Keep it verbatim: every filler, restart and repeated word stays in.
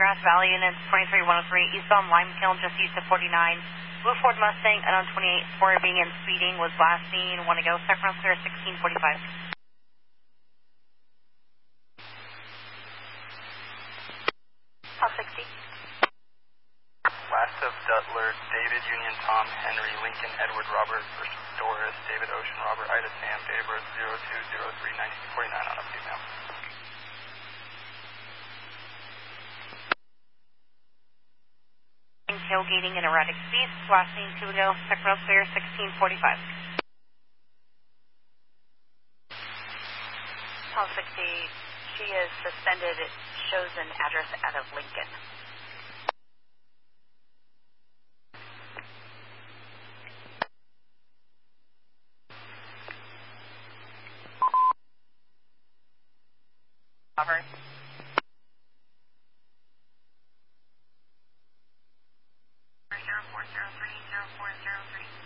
Grass Valley units twenty-three one oh three, eastbound Lime Kiln, just east of forty-nine. Blue Ford Mustang, unknown twenty-eight, swerving and speeding, was last seen. Want to go, second round clear, sixteen forty-five. Call sixty. West of Dutler, David, Union, Tom, Henry, Lincoln, Edward, Robert, First Doris, David, Ocean, Robert, Ida, Sam, date of birth zero two zero three nineteen forty-nine on a female. Tailgating and erratic speeds, last seen two ago, second round clear, sixteen forty-five. Call sixty, she is suspended. It shows an address out of Lincoln. Over. zero four zero three, zero four zero three.